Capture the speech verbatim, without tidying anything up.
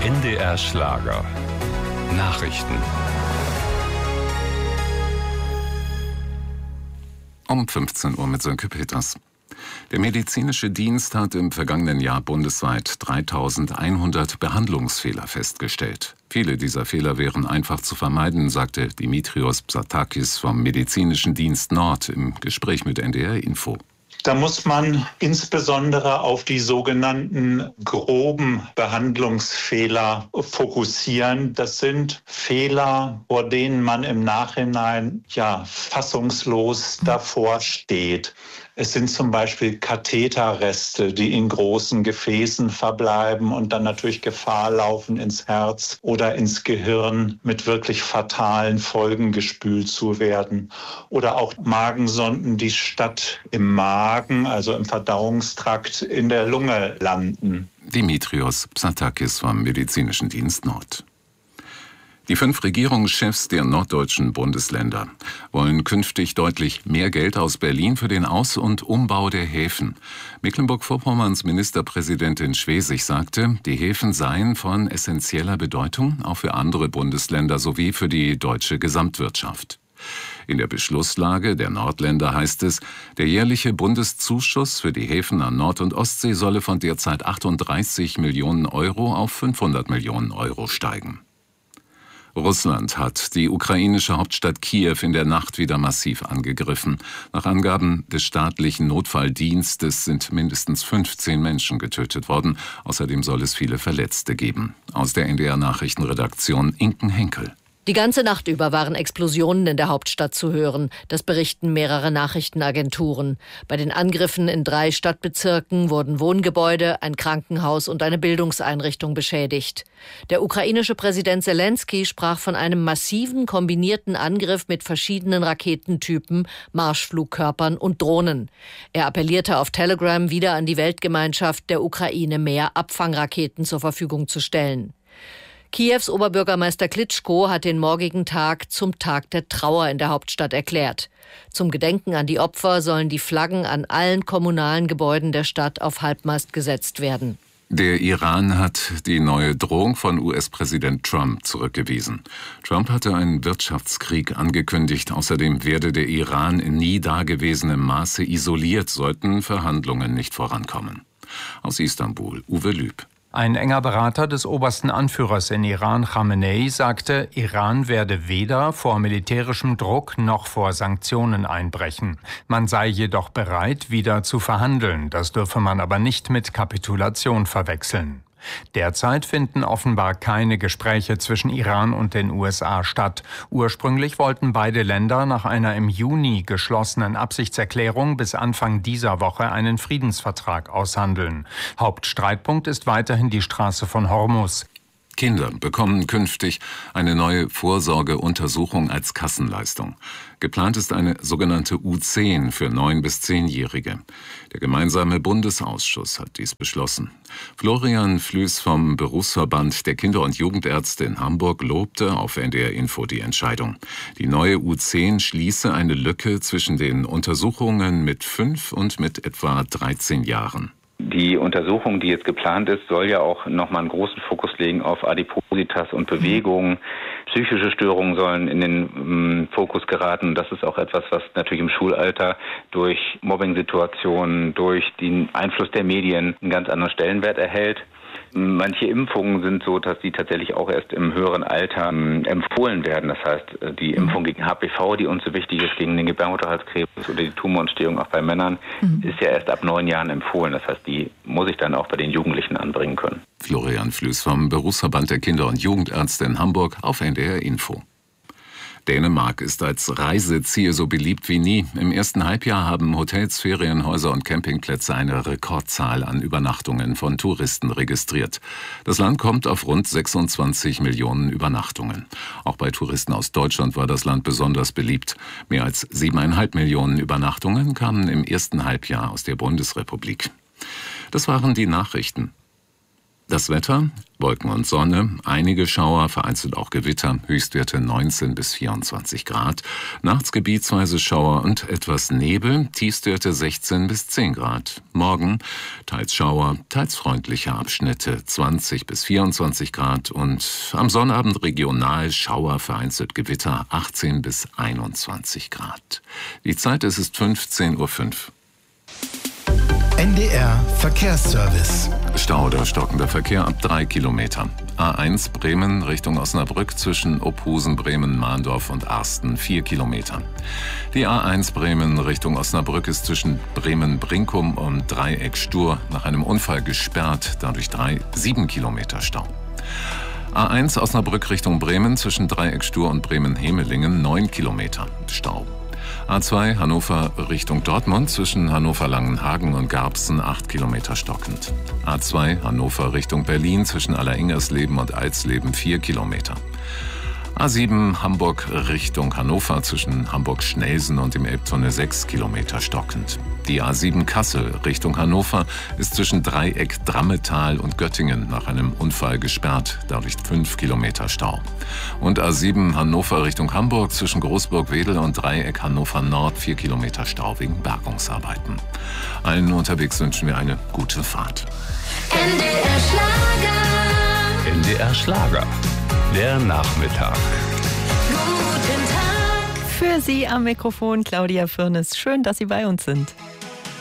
N D R Schlager. Nachrichten. Um fünfzehn Uhr mit Sönke Peters. Der medizinische Dienst hat im vergangenen Jahr bundesweit dreitausendeinhundert Behandlungsfehler festgestellt. Viele dieser Fehler wären einfach zu vermeiden, sagte Dimitrios Psatakis vom Medizinischen Dienst Nord im Gespräch mit N D R Info. Da muss man insbesondere auf die sogenannten groben Behandlungsfehler fokussieren. Das sind Fehler, vor denen man im Nachhinein ja fassungslos davor steht. Es sind zum Beispiel Katheterreste, die in großen Gefäßen verbleiben und dann natürlich Gefahr laufen, ins Herz oder ins Gehirn mit wirklich fatalen Folgen gespült zu werden. Oder auch Magensonden, die statt im Magen, also im Verdauungstrakt, in der Lunge landen. Dimitrios Psatakis vom Medizinischen Dienst Nord. Die fünf Regierungschefs der norddeutschen Bundesländer wollen künftig deutlich mehr Geld aus Berlin für den Aus- und Umbau der Häfen. Mecklenburg-Vorpommerns Ministerpräsidentin Schwesig sagte, die Häfen seien von essentieller Bedeutung, auch für andere Bundesländer sowie für die deutsche Gesamtwirtschaft. In der Beschlusslage der Nordländer heißt es, der jährliche Bundeszuschuss für die Häfen an Nord- und Ostsee solle von derzeit achtunddreißig Millionen Euro auf fünfhundert Millionen Euro steigen. Russland hat die ukrainische Hauptstadt Kiew in der Nacht wieder massiv angegriffen. Nach Angaben des staatlichen Notfalldienstes sind mindestens fünfzehn Menschen getötet worden. Außerdem soll es viele Verletzte geben. Aus der N D R-Nachrichtenredaktion Inken Henkel. Die ganze Nacht über waren Explosionen in der Hauptstadt zu hören. Das berichten mehrere Nachrichtenagenturen. Bei den Angriffen in drei Stadtbezirken wurden Wohngebäude, ein Krankenhaus und eine Bildungseinrichtung beschädigt. Der ukrainische Präsident Selenskyj sprach von einem massiven kombinierten Angriff mit verschiedenen Raketentypen, Marschflugkörpern und Drohnen. Er appellierte auf Telegram wieder an die Weltgemeinschaft, der Ukraine mehr Abfangraketen zur Verfügung zu stellen. Kiews Oberbürgermeister Klitschko hat den morgigen Tag zum Tag der Trauer in der Hauptstadt erklärt. Zum Gedenken an die Opfer sollen die Flaggen an allen kommunalen Gebäuden der Stadt auf Halbmast gesetzt werden. Der Iran hat die neue Drohung von U S-Präsident Trump zurückgewiesen. Trump hatte einen Wirtschaftskrieg angekündigt. Außerdem werde der Iran in nie dagewesenem Maße isoliert, sollten Verhandlungen nicht vorankommen. Aus Istanbul, Uwe Lüb. Ein enger Berater des obersten Anführers in Iran, Khamenei, sagte, Iran werde weder vor militärischem Druck noch vor Sanktionen einbrechen. Man sei jedoch bereit, wieder zu verhandeln. Das dürfe man aber nicht mit Kapitulation verwechseln. Derzeit finden offenbar keine Gespräche zwischen Iran und den U S A statt. Ursprünglich wollten beide Länder nach einer im Juni geschlossenen Absichtserklärung bis Anfang dieser Woche einen Friedensvertrag aushandeln. Hauptstreitpunkt ist weiterhin die Straße von Hormuz. Kinder bekommen künftig eine neue Vorsorgeuntersuchung als Kassenleistung. Geplant ist eine sogenannte U zehn für neun- bis zehnjährige. Der gemeinsame Bundesausschuss hat dies beschlossen. Florian Flüß vom Berufsverband der Kinder- und Jugendärzte in Hamburg lobte auf N D R Info die Entscheidung. Die neue U zehn schließe eine Lücke zwischen den Untersuchungen mit fünf und mit etwa dreizehn Jahren. Die Untersuchung, die jetzt geplant ist, soll ja auch nochmal einen großen Fokus legen auf Adipositas und Bewegungen. Psychische Störungen sollen in den ähm, Fokus geraten. Das ist auch etwas, was natürlich im Schulalter durch Mobbing-Situationen, durch den Einfluss der Medien einen ganz anderen Stellenwert erhält. Manche Impfungen sind so, dass die tatsächlich auch erst im höheren Alter ähm, empfohlen werden. Das heißt, die Impfung gegen H P V, die uns so wichtig ist, gegen den Gebärmutterhalskrebs oder die Tumorentstehung auch bei Männern, mhm. ist ja erst ab neun Jahren empfohlen. Das heißt, die muss ich dann auch bei den Jugendlichen anbringen können. Florian Flüß vom Berufsverband der Kinder- und Jugendärzte in Hamburg auf N D R Info. Dänemark ist als Reiseziel so beliebt wie nie. Im ersten Halbjahr haben Hotels, Ferienhäuser und Campingplätze eine Rekordzahl an Übernachtungen von Touristen registriert. Das Land kommt auf rund sechsundzwanzig Millionen Übernachtungen. Auch bei Touristen aus Deutschland war das Land besonders beliebt. Mehr als siebeneinhalb Millionen Übernachtungen kamen im ersten Halbjahr aus der Bundesrepublik. Das waren die Nachrichten. Das Wetter, Wolken und Sonne, einige Schauer, vereinzelt auch Gewitter, Höchstwerte neunzehn bis vierundzwanzig Grad. Nachts gebietsweise Schauer und etwas Nebel, Tiefstwerte sechzehn bis zehn Grad. Morgen teils Schauer, teils freundliche Abschnitte, zwanzig bis vierundzwanzig Grad. Und am Sonnabend regional Schauer, vereinzelt Gewitter, achtzehn bis einundzwanzig Grad. Die Zeit, es ist fünfzehn Uhr fünf. N D R Verkehrsservice. Stau oder stockender Verkehr ab drei Kilometer. A eins Bremen Richtung Osnabrück zwischen Ophusen, Bremen, Mahndorf und Arsten vier Kilometer. Die A eins Bremen Richtung Osnabrück ist zwischen Bremen-Brinkum und Dreieck-Stur nach einem Unfall gesperrt, dadurch drei, sieben Kilometer Stau. A eins Osnabrück Richtung Bremen zwischen Dreieck-Stur und Bremen-Hemelingen neun Kilometer Stau. A zwei Hannover Richtung Dortmund zwischen Hannover-Langenhagen und Garbsen acht Kilometer stockend. A zwei Hannover Richtung Berlin zwischen Alleringsersleben und Alsleben vier Kilometer. A sieben Hamburg Richtung Hannover zwischen Hamburg-Schnelsen und dem Elbtunnel sechs Kilometer stockend. Die A sieben Kassel Richtung Hannover ist zwischen Dreieck Drammetal und Göttingen nach einem Unfall gesperrt, dadurch fünf Kilometer Stau. Und A sieben Hannover Richtung Hamburg zwischen Großburg-Wedel und Dreieck Hannover Nord vier Kilometer Stau wegen Bergungsarbeiten. Allen unterwegs wünschen wir eine gute Fahrt. N D R Schlager. N D R Schlager. Der Nachmittag. Guten Tag. Für Sie am Mikrofon Claudia Firnes. Schön, dass Sie bei uns sind.